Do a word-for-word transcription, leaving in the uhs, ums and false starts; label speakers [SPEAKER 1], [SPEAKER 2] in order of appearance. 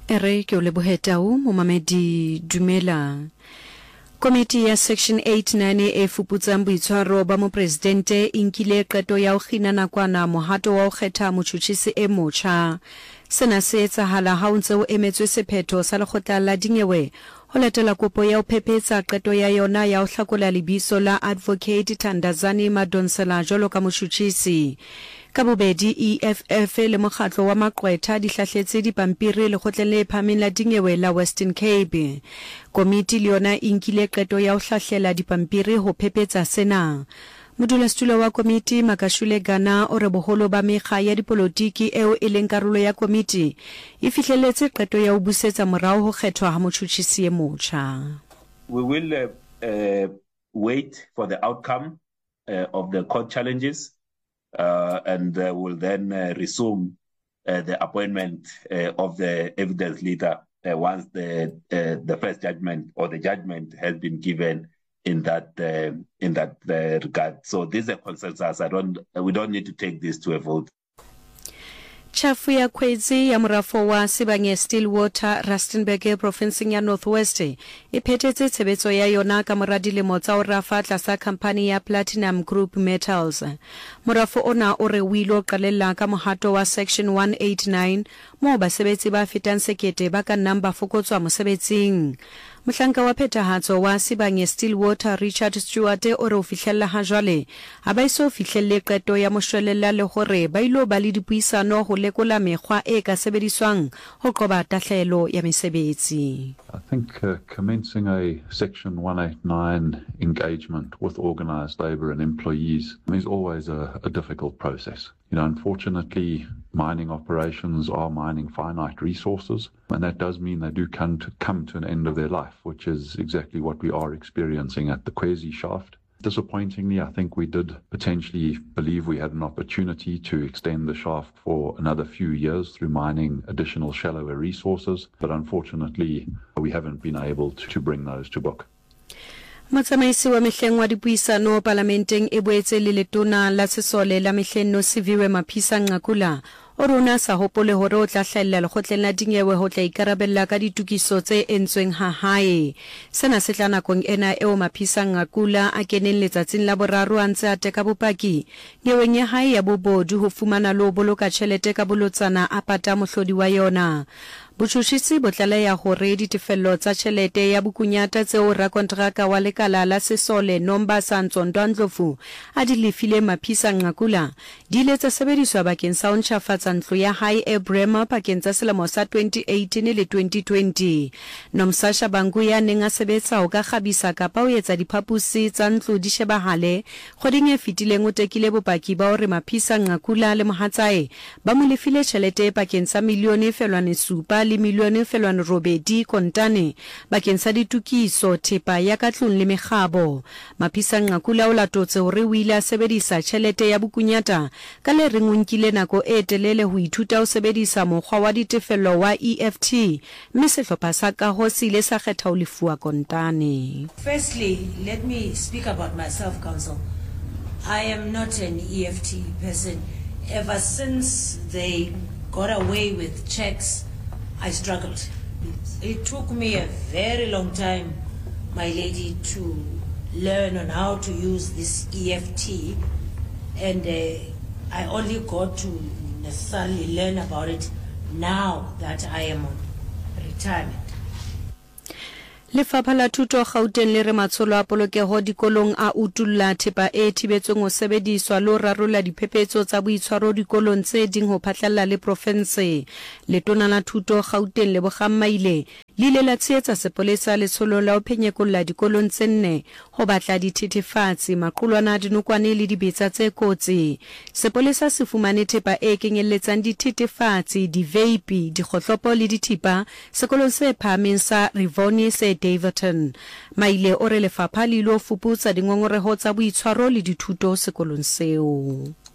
[SPEAKER 1] Ere ke o lebohetau momamedi dumela. Komiti ya Section eight nine e fuputsang boitshwaro ba mopresidente inkile qeto ya ho kgina nakwana mohato wa ho kgetha motjhutjhisi e motjha. Sena se etsahala ha o ntse o emetswe sephetho sa lekgotla la dinyewe ho latela kopo ya ho phephetsa qeto ya yona ya ho hlakola lebiso la Advocate Thandazani Madonsela jwalo ka motjhutjhisi. Ka bobedi E F F le mokgatlo wa maqwetha di hlahletse dipampiri lekgotleng le phahameng la dinyewe la Western Cape. Komiti le yona e nkile qeto ya ho hlahlela dipampiri ho phephetsa sena. Modulasetulo wa komiti Makashule Gana o re boholo ba mekga ya dipolotiki eo e leng karolo ya komiti e fihlelletse qeto ya ho busetsa morao ho kgethwa ha motjhutjhisi e motjha.
[SPEAKER 2] We will uh, uh, wait for the outcome uh, of the court challenges uh, and uh, will then uh, resume uh, the appointment uh, of the evidence leader uh, once the uh, the first judgment or the judgment has been given in that uh, in that uh, regard. So this is a consensus. I don't we don't need to take this to a vote.
[SPEAKER 1] Chafu ya kwezi ya morafo wa Sibanye Stillwater Rustenburg province ya Northwest e phethetse tshebetso ya yona ka mora dilemo tsa ho rafa tlasa company ya Platinum Group Metals. Morafo ona o re wilo qalella ka mohato wa Section one eighty-nine mo basebetsi ba fetang sekete ba ka namba fokotswa mosebetsing. Mohlanka wa phethahatso wa Sibanye Stillwater Richard Stewart o re o fihlella ha jwale ha ba iso fihlelle qeto ya moshwelella le hore ba ilo ba le dipuisano ho lekola mekgwa e ka sebediswang ho qoba tahlelo ya mesebetsi.
[SPEAKER 3] I think uh, commencing a Section one eighty-nine engagement with organised labour and employees is always a, a difficult process. You know, unfortunately, mining operations are mining finite resources, and that does mean they do come to, come to an end of their life, which is exactly what we are experiencing at the Kwezi shaft. Disappointingly, I think we did potentially believe we had an opportunity to extend the shaft for another few years through mining additional shallower resources, but unfortunately, we haven't been able to, to bring those to book.
[SPEAKER 1] Motsamaisi wa mehleng wa dipuisano parlamenteng e boetse le letona la sesole la mehleng no Siviwe Maphisa Nqakula o rona sa hopole hore o tla hlahella lekgotleng la dinyewe ho tla ikarabella ka ditukiso tse entsweng ha hae. Sena se tla nakong ena eo Maphisa Nqakula a keneng letsatsing la boraro a ntse a teka bopaki nyeweng ya hae ya bobodu ho fumana lo boloka tjhelete ka bolotsana a pata mohlodi wa yona. Botjhutjhisi bo tlaleha hore ditefello tsa tjhelete ya bokunyata tseo rakontraka wa lekala la sesole Nomba Santsondwa Ndlovu a di lefile Maphisa Nqakula di ile tsa sebediswa bakeng sa ho ntjhafatsa ntlo ya hae e Bremer pakeng tsa selemo sa twenty eighteen le twenty twenty. Nomsasha Bangu ya neng a sebetsa ho ka kgabisa kapa ho etsa diphapusi tsa ntlo di shebahale kgoding e fetileng o tekile bopaki ba hore Maphisa Nqakula le mohatsae ba mo lefile tjhelete pakeng sa milione felwane supa le milione felwane robedi kontane bakeng sa ditukiso thepa ya ka tlung le megabo. Maphisa Nqakula o latotse hore o ile a sebedisa tjhelete ya bokunyata ka le reng o nkile nako e telele ho ithuta ho sebedisa mokgwa wa ditefello wa E F T mme sehlopha sa kaho se ile sa kgetha ho lefuwa kontane.
[SPEAKER 4] Firstly, let me speak about myself, Council. I am not an E F T person. Ever since they got away with checks, I struggled. It took me a very long time, my lady, to learn on how to use this E F T, and uh, I only got to necessarily learn about it now that I am on retirement.
[SPEAKER 1] Lefapha la Thuto Gauteng le re matsholo a polokeho dikolong a utulla thepa e thibetsweng ho sebediswa le rarola diphephetso tsa boitshwaro dikolong tse ding ho phatlalla le province. Letona la Thuto Gauteng le bogammaile lile la tshetsa sepolesa le tsholo la ho phenyekolla dikolong tse nne ho batla dithethefatsi maqulwana dinokwane le dibetsa tse kotsi. Sepolesa se fumane thepa e kenyelletsang dithethefatsi di-vape dikgohlopo le dithipa sekolong se phahameng sa Rivoni se Daverton. Maile o re lefapha le lo fuputsa dingongoreho tsa boitshwaro le dithuto sekolong seo.